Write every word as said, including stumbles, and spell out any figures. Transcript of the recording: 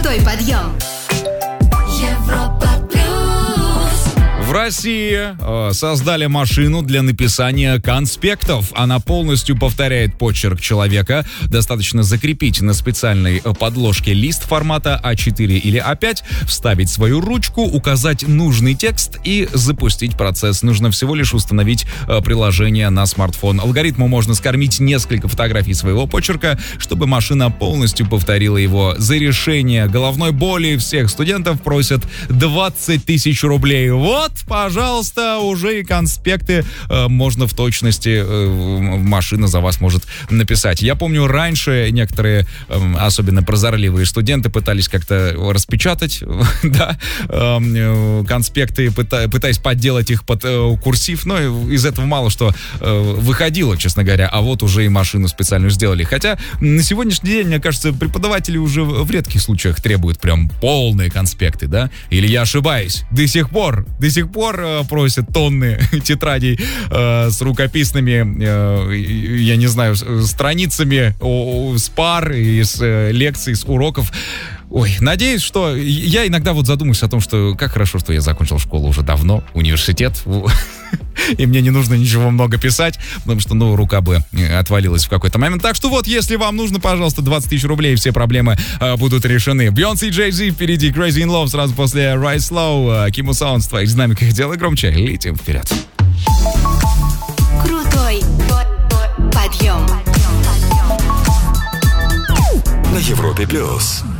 Крутой подъем. Европа плюс. В России э, создали машину для написания конспектов. Она полностью повторяет почерк человека. Достаточно закрепить на специальной подложке лист формата а четыре или а пять, вставить свою ручку, указать нужный текст и запустить процесс. Нужно всего лишь установить э, приложение на смартфон. Алгоритму можно скормить несколько фотографий своего почерка, чтобы машина полностью повторила его. За решение головной боли всех студентов просят двадцать тысяч рублей. Вот, пожалуйста, уже и конспекты э, можно в точности, э, машина за вас может написать. Я помню, раньше некоторые, э, особенно прозорливые студенты, пытались как-то распечатать да, э, конспекты, пыта, пытаясь подделать их под э, курсив, но из этого мало что э, выходило, честно говоря, а вот уже и машину специальную сделали. Хотя на сегодняшний день, мне кажется, преподаватели уже в редких случаях требуют прям полные конспекты, да? Или я ошибаюсь? До сих пор, до сих пор э, просят тонны тетрадей э, с рукописными, э, я не знаю, страницами о, о, с пар, из э, лекций, с уроков. Ой, надеюсь, что... Я иногда вот задумываюсь о том, что как хорошо, что я закончил школу уже давно, университет, и мне не нужно ничего много писать, потому что, ну, рука бы отвалилась в какой-то момент. Так что вот, если вам нужно, пожалуйста, двадцать тысяч рублей, все проблемы э, будут решены. Бейонсе и Джей-Зи впереди, Crazy in Love сразу после Rise Slow, Киму Саунд в твоих динамиках. Делай громче, летим вперед. Крутой подъем. На Европе плюс.